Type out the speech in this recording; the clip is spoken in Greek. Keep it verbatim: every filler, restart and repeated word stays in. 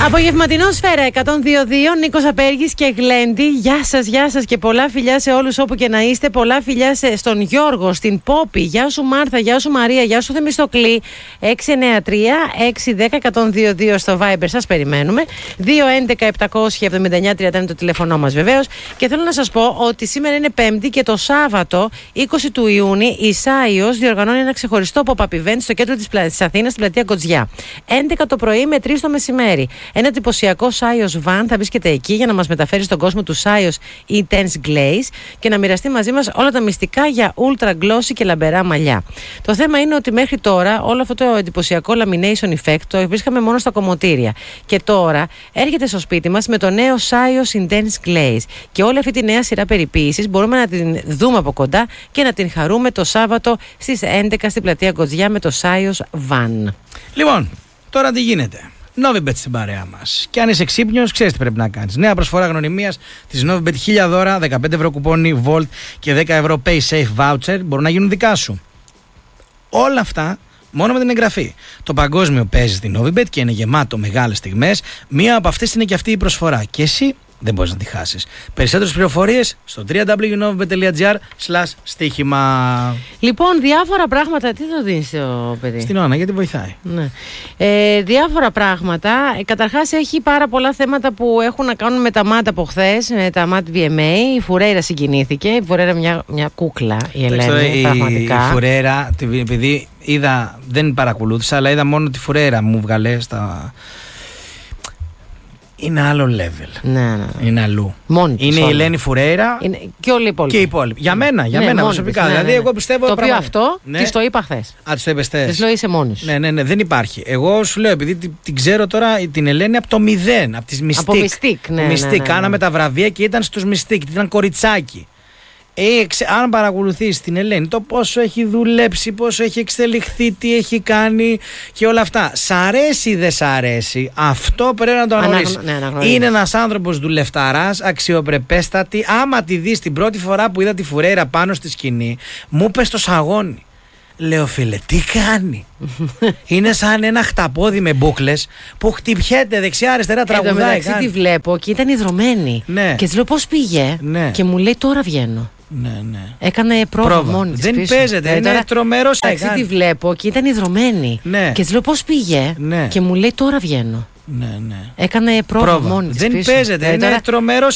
Απογευματινό Σφαίρα εκατόν δύο κόμμα δύο, Νίκος Απέργης και Γλέντι. Γεια σας, γεια σας και πολλά φιλιά σε όλους όπου και να είστε. Πολλά φιλιά σε, στον Γιώργο, στην Πόπη. Γεια σου Μάρθα, γεια σου Μαρία, γεια σου Θεμιστοκλή. έξι εννιά τρία έξι ένα μηδέν ένα μηδέν δύο δύο στο Viber, σας περιμένουμε. δύο έντεκα επτακόσια εβδομήντα εννιά τριάντα είναι το τηλέφωνο μας βεβαίως. Και θέλω να σας πω ότι σήμερα είναι Πέμπτη και το Σάββατο είκοσι του Ιούνιου η Σάιος διοργανώνει ένα ξεχωριστό pop-up event στο κέντρο της, Πλα... της Αθήνας, στην πλατεία Κοτζιά. έντεκα το πρωί με τρεις το μεσημέρι. Ένα εντυπωσιακό Σάιος Van θα βρίσκεται εκεί για να μας μεταφέρει στον κόσμο του Σάιος Intense Glaze και να μοιραστεί μαζί μας όλα τα μυστικά για ultra glossy και λαμπερά μαλλιά. Το θέμα είναι ότι μέχρι τώρα όλο αυτό το εντυπωσιακό lamination effect το βρίσκαμε μόνο στα κομμωτήρια. Και τώρα έρχεται στο σπίτι μας με το νέο Σάιος Intense Glaze. Και όλη αυτή τη νέα σειρά περιποίησης μπορούμε να την δούμε από κοντά και να την χαρούμε το Σάββατο στις έντεκα στην πλατεία Κοτζιά με το Σάιος Van. Λοιπόν, τώρα τι γίνεται. Novibet στην παρέα μας. Και αν είσαι ξύπνιος, ξέρεις τι πρέπει να κάνεις. Νέα προσφορά γνωριμίας της Novibet, χίλια δώρα, δεκαπέντε ευρώ κουπόνι Volt και δέκα ευρώ PaySafe voucher μπορούν να γίνουν δικά σου. Όλα αυτά μόνο με την εγγραφή. Το παγκόσμιο παίζει στην Novibet και είναι γεμάτο μεγάλες στιγμές. Μία από αυτές είναι και αυτή η προσφορά. Και εσύ δεν μπορείς να τη χάσεις. Περισσότερες πληροφορίες στο double-u double-u double-u τελεία novibet τελεία gr slash στοίχημα. Λοιπόν, διάφορα πράγματα. Τι θα δίνεις στο παιδί? Στην Άννα, γιατί βοηθάει. Ναι. Ε, διάφορα πράγματα. Ε, καταρχάς έχει πάρα πολλά θέματα που έχουν να κάνουν με τα μάτ από χθες, με τα μάτ βι εμ έι. Η Φουρέιρα συγκινήθηκε. Η Φουρέιρα μια, μια κούκλα, η Ελένη, η, πραγματικά. Η Φουρέιρα, επειδή είδα, δεν παρακολούθησα, αλλά είδα μόνο τη Φουρέιρα μου βγαλέ στα... Είναι άλλο level. Ναι, ναι, ναι. Είναι αλλού. Μόνη είναι η Ελένη Φουρέιρα είναι... και όλοι οι υπόλοιποι. Και οι υπόλοιποι. Για μένα, για ναι, μένα προσωπικά. Ναι, ναι, ναι. Δηλαδή, εγώ πιστεύω. Το οποίο πράγμα... αυτό ναι. της το είπα χθες. Α, της το είπες χθες. Της λέω είσαι μόνη σου. Ναι, ναι, ναι, δεν υπάρχει. Εγώ σου λέω, επειδή την, την ξέρω τώρα την Ελένη από το μηδέν. Από τις Μυστικ. Από Μυστικ, ναι. Μυστικ. Ναι, ναι, ναι. Κάναμε τα βραβεία και ήταν στους Μυστικ. Ήταν κοριτσάκι. Ε, ξε, αν παρακολουθείς την Ελένη, το πόσο έχει δουλέψει, πόσο έχει εξελιχθεί, τι έχει κάνει και όλα αυτά. Σ' αρέσει ή δεν σ' αρέσει, αυτό πρέπει να το αναγνωρίσεις. Αναγνω... ναι, είναι ένας άνθρωπος δουλευταράς, αξιοπρεπέστατη. Άμα τη δεις την πρώτη φορά που είδα τη Φουρέιρα πάνω στη σκηνή, μου είπε στο σαγόνι. Λέω, φίλε, τι κάνει? Είναι σαν ένα χταπόδι με μπούκλες που χτυπιέται δεξιά-αριστερά, τραγουδάει. Εν τω μεταξύ τη βλέπω και ήταν ιδρωμένη. Ναι. Και της λέω πώς πήγε. Ναι. Και μου λέει τώρα βγαίνω. Ναι, ναι. Έκανε πρόβα, πρόβα. μόνη της. Δεν πίσω. παίζεται, ε, είναι τώρα, τρομερός. Εντάξει, τη βλέπω και ήταν ιδρωμένη. Ναι. Και της λέω πώς πήγε. Ναι. Και μου λέει τώρα βγαίνω. Ναι, ναι. Έκανε πρόβα, πρόβα. μόνη της. Δεν πίσω. παίζεται, ε, είναι τώρα, τρομερός.